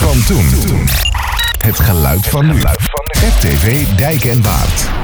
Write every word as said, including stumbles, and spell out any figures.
van toen. Het geluid van nu. R T V Dijk en Waard.